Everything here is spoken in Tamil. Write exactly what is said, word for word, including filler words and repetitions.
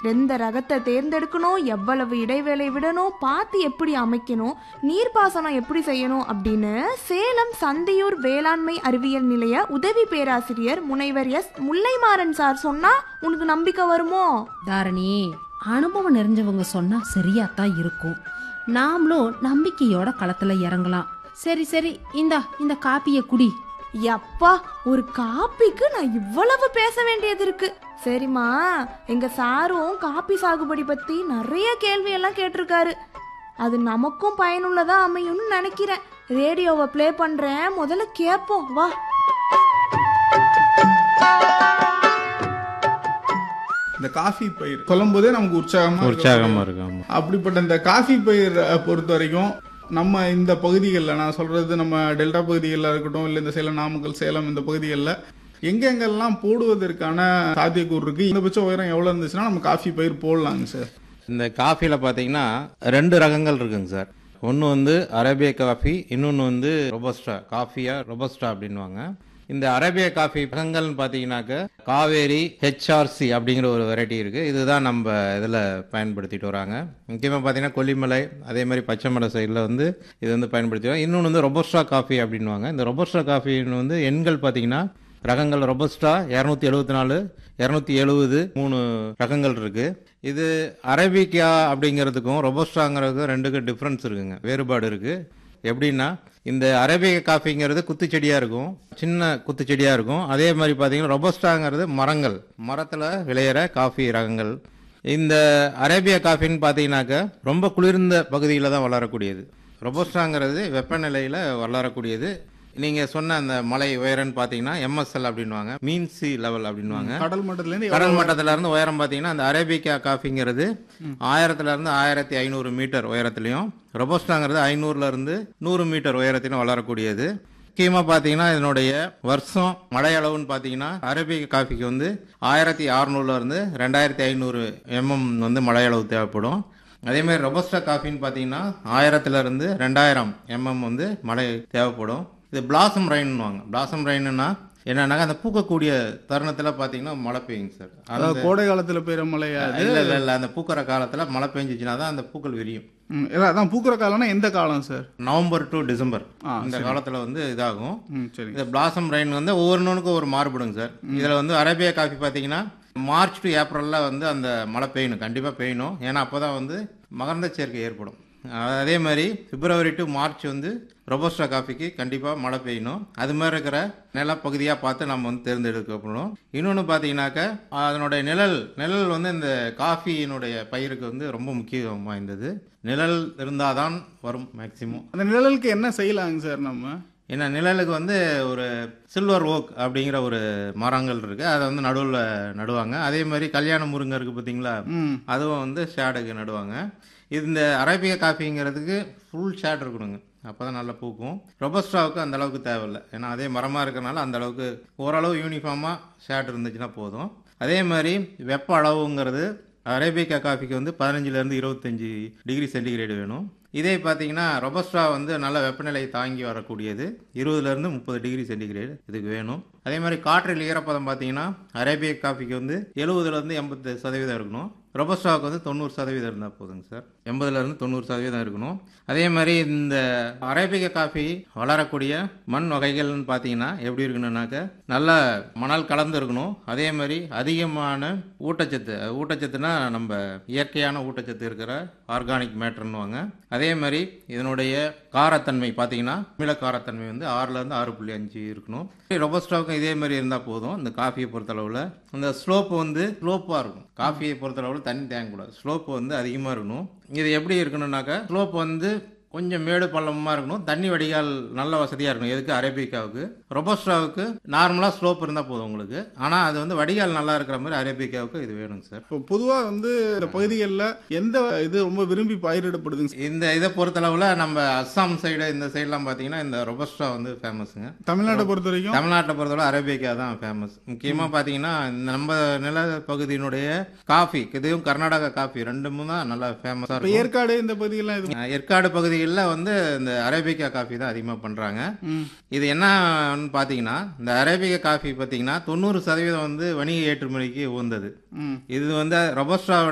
எந்த ரகத்தை தேர்ந்தெடுக்கணும், எவ்வளவு இடைவேளை விடணும், பாத்தி எப்படி அமைக்கணும், நீர்ப்பாசனம் எப்படி செய்யணும் அப்படின்னு சேலம் சந்தியூர் வேளாண்மை அறிவியல் நிலைய உதவி பேராசிரியர் முனைவர் எஸ் முல்லைமாறன் சார் சொன்னா உனக்கு நம்பிக்கை வருமோ? தாரணி, அனுபவம் நிறைஞ்சவங்க சொன்னா சரியாத்தான் இருக்கும். நாமளும் நம்பிக்கையோட களத்துல இறங்கலாம். சரி சரி, இந்தா இந்த காப்பிய குடி. யப்பா, ஒரு காப்பிக்கு நான் இவ்வளவு பேச வேண்டியது இருக்கு. சரிம்மா, எங்க சாரும் காப்பி சாகுபடி பத்தி நிறைய கேள்வி எல்லாம் கேட்டிருக்காரு. அது நமக்கும் பயனுள்ளதா அமையும்னு நினைக்கிறேன். ரேடியோவை பிளே பண்றேன், முதல்ல கேட்போம் வா. இந்த காஃபி பயிர் சொல்லும் போதே நமக்கு உற்சாகமா உற்சாகமா இருக்கும். அப்படிப்பட்ட இந்த காஃபி பயிர் பொறுத்த வரைக்கும் நம்ம இந்த பகுதிகளில், நான் சொல்றது நம்ம டெல்டா பகுதிகளில் இருக்கட்டும், இல்லை இந்த சேலம், நாமக்கல், சேலம் இந்த பகுதிகளில் எங்கெங்கெல்லாம் போடுவதற்கான சாத்தியக்கூறு இருக்கு, இந்தபட்ச உயரம் எவ்வளோ இருந்துச்சுன்னா நம்ம காஃபி பயிர் போடலாங்க சார்? இந்த காஃபியில் பார்த்தீங்கன்னா ரெண்டு ரகங்கள் இருக்குங்க சார். ஒன்று வந்து அரேபியா காஃபி, இன்னொன்று வந்து ரொபஸ்டா காஃபியா ரொபஸ்டா அப்படின்வாங்க. இந்த அரேபியா காஃபி ரகங்கள்னு பார்த்தீங்கன்னாக்க காவேரி ஹெச்ஆர்சி அப்படிங்கிற ஒரு வெரைட்டி இருக்குது. இதுதான் நம்ம இதில் பயன்படுத்திட்டு வராங்க. முக்கியமாக பார்த்தீங்கன்னா கொல்லிமலை, அதே மாதிரி பச்சைமலை சைடில் வந்து இது வந்து பயன்படுத்திடுவாங்க. இன்னொன்று வந்து ரொபஸ்டா காஃபி அப்படின்வாங்க. இந்த ரொபஸ்டா காஃபின்னு வந்து எண்கள் பார்த்தீங்கன்னா ரகங்கள் ரொபஸ்டா இரநூத்தி எழுபத்தி நாலு இரநூத்தி எழுபது மூணு ரகங்கள் இருக்கு. இது அரேபிகா அப்படிங்கிறதுக்கும் ரொபஸ்டாங்கிறதுக்கும் ரெண்டுக்கும் டிஃப்ரென்ஸ் இருக்குங்க, வேறுபாடு இருக்கு. எப்படின்னா, இந்த அரேபிகா காஃபிங்கிறது குத்துச்செடியாக இருக்கும், சின்ன குத்துச்செடியாக இருக்கும். அதே மாதிரி பார்த்தீங்கன்னா ரொபஸ்டாங்கிறது மரங்கள், மரத்தில் விளையிற காஃபி ரகங்கள். இந்த அரேபியா காஃபின்னு பார்த்தீங்கன்னாக்க ரொம்ப குளிர்ந்த பகுதியில் தான் வளரக்கூடியது. ரொபஸ்டாங்கிறது வெப்பநிலையில் வளரக்கூடியது. நீங்கள் சொன்ன அந்த மலை உயரம்னு பார்த்தீங்கன்னா எம்எஸ்எல் அப்படின்வாங்க, மீன் சி லெவல் அப்படின்வாங்க. கடல் மட்டத்துலேருந்து கடல் மட்டத்துல இருந்து உயரம் பார்த்தீங்கன்னா அந்த அரேபிகா காஃபிங்கிறது ஆயிரத்துல இருந்து ஆயிரத்தி ஐநூறு மீட்டர் உயரத்துலையும், ரொபஸ்டாங்கிறது ஐநூறுல இருந்து நூறு மீட்டர் உயரத்திலும் வளரக்கூடியது. முக்கியமாக பார்த்தீங்கன்னா இதனுடைய வருஷம் மழை அளவுன்னு பார்த்தீங்கன்னா அரேபிகா காஃபிக்கு வந்து ஆயிரத்தி அறுநூறுல இருந்து ரெண்டாயிரத்தி ஐநூறு எம்எம் வந்து மழை அளவு தேவைப்படும். அதே மாதிரி ரொபஸ்டா காஃபின்னு பார்த்தீங்கன்னா ஆயிரத்துல இருந்து ரெண்டாயிரம் எம்எம் வந்து மழை தேவைப்படும். இது பிளாசம் ரெயின்னுவாங்க. பிளாசம் ரெயின்னா என்னன்னாக்கா அந்த பூக்கக்கூடிய தருணத்தில் பார்த்தீங்கன்னா மழை பெய்யுங்க சார். அதாவது கோடை காலத்தில் பெய்கிற மழையா? இல்லை இல்லை இல்லை, அந்த பூக்கிற காலத்தில் மழை பெஞ்சிச்சுன்னா தான் அந்த பூக்கள் விரியும். அதான் பூக்கிற காலம்னா எந்த காலம் சார்? நவம்பர் டு டிசம்பர் இந்த காலத்தில் வந்து இதாகும். சரி. இந்த பிளாசம் ரெயின் வந்து ஒவ்வொன்றுக்கும் ஒரு மாறுபடுங்க சார். இதில் வந்து அரேபியா காஃபி பார்த்தீங்கன்னா மார்ச் டு ஏப்ரலில் வந்து அந்த மழை பெய்யணும், கண்டிப்பாக பெய்யணும். ஏன்னா அப்போ தான் வந்து மகரந்த சேர்க்கை ஏற்படும். அதே மாதிரி பிப்ரவரி டு மார்ச் வந்து ரொபஸ்டா காஃபிக்கு கண்டிப்பாக மழை பெய்யணும். அது மாதிரி இருக்கிற நிலப்பகுதியாக பார்த்து நம்ம வந்து தேர்ந்தெடுக்கப்படணும். இன்னொன்று பார்த்தீங்கன்னாக்கா அதனுடைய நிழல் நிழல் வந்து இந்த காஃபியினுடைய பயிருக்கு வந்து ரொம்ப முக்கியம் வாய்ந்தது. நிழல் இருந்தால் தான் வரும் மேக்சிமம். அந்த நிழலுக்கு என்ன செய்யலாங்க சார் நம்ம? ஏன்னா நிழலுக்கு வந்து ஒரு சில்வர் ஓக் அப்படிங்கிற ஒரு மரங்கள் இருக்கு, அதை வந்து நடுவில் நடுவாங்க. அதே மாதிரி கல்யாண முருங்கை இருக்கு பார்த்தீங்களா, அதுவும் வந்து ஷேடுக்கு நடுவாங்க. இந்த அரேபியா காஃபிங்கிறதுக்கு ஃபுல் ஷேட் இருக்கணுங்க, அப்போ தான் நல்லா பூக்கும். ரொபஸ்டாவுக்கு அந்த அளவுக்கு தேவையில்லை, ஏன்னா அதே மரமாக இருக்கிறனால அந்த அளவுக்கு ஓரளவு யூனிஃபார்மாக ஷேட் இருந்துச்சுன்னா போதும். அதே மாதிரி வெப்ப அளவுங்கிறது அரேபிகா காஃபிக்கு வந்து பதினஞ்சுலேருந்து இருபத்தஞ்சி டிகிரி சென்டிகிரேடு வேணும். இதே பார்த்தீங்கன்னா ரொபஸ்டா வந்து நல்ல வெப்பநிலை தாங்கி வரக்கூடியது, இருபதுலேருந்து முப்பது டிகிரி சென்டிகிரேடு இதுக்கு வேணும். அதே மாதிரி காற்றில் ஈரப்பதம் பார்த்தீங்கன்னா அரேபியா காஃபிக்கு வந்து எழுபதுலேருந்து எண்பது சதவீதம் இருக்கணும். ரொபஸ்டாவுக்கு வந்து தொண்ணூறு சதவீதம் இருந்தால் போதுங்க சார், எண்பதுலேருந்து தொண்ணூறு சதவீதம் இருக்கணும். அதே மாதிரி இந்த அரேபிகா காஃபி வளரக்கூடிய மண் வகைகள்னு பார்த்தீங்கன்னா எப்படி இருக்கணும்னாக்க நல்ல மணல் கலந்து இருக்கணும். அதே மாதிரி அதிகமான ஊட்டச்சத்து, ஊட்டச்சத்துனா நம்ம இயற்கையான ஊட்டச்சத்து இருக்கிற ஆர்கானிக் மேட்டர்னுவாங்க. அதே மாதிரி இதனுடைய காரத்தன்மை பார்த்தீங்கன்னா மிள காரத்தன்மை வந்து ஆறுலேருந்து ஆறு புள்ளி அஞ்சு இருக்கணும். ரொபஸ்டாவுக்கும் இதே மாதிரி இருந்தால் போதும். இந்த காஃபியை பொறுத்தளவில் இந்த ஸ்லோப்பு வந்து ஸ்லோப்பாக இருக்கும். காஃபியை பொறுத்தளவில் தண்ணி தேங்கக்கூடாது, ஸ்லோப்பு வந்து அதிகமாக இருக்கணும். இது எப்படி இருக்கணும்னாக்கா ஸ்லோப் வந்து கொஞ்சம் மேடு பள்ளமாக இருக்கணும், தண்ணி வடிகால் நல்ல வசதியாக இருக்கணும். எதுக்கு அரேபிகாவுக்கு. ரொபஸ்டாவுக்கு நார்மலாக ஸ்லோப் இருந்தால் போதும் உங்களுக்கு, ஆனால் அது வந்து வடிகால் நல்லா இருக்கிற மாதிரி அரேபிகாவுக்கு இது வேணுங்க சார். இப்போ பொதுவாக வந்து இந்த பகுதிகளில் எந்த இது ரொம்ப விரும்பி பயிரிடப்படுதுங்க? இந்த இதை பொறுத்தளவில் நம்ம அஸ்ஸாம் சைடு இந்த சைட்லாம் பார்த்தீங்கன்னா இந்த ரொபஸ்டா வந்து ஃபேமஸுங்க. தமிழ்நாட்டை பொறுத்த வரைக்கும் தமிழ்நாட்டை பொறுத்தவரை அரேபிகா தான் ஃபேமஸ். முக்கியமாக பார்த்தீங்கன்னா நம்ம நில பகுதியினுடைய காஃபி, இதுவும் கர்நாடகா காஃபி ரெண்டுமே தான் நல்லா ஃபேமஸாக இருக்கும். ஏற்காடு இந்த பகுதிகள்லாம் இது ஏற்காடு பகுதிகளில் வந்து இந்த அரேபிகா காஃபி தான் அதிகமாக பண்ணுறாங்க. இது என்னன்னு பார்த்தீங்கன்னா இந்த அரேபிகா காஃபி பார்த்தீங்கன்னா தொண்ணூறு சதவீதம் வந்து வணிக ஏற்றுமதிக்கு உகந்தது. இது வந்து ரொபஸ்டா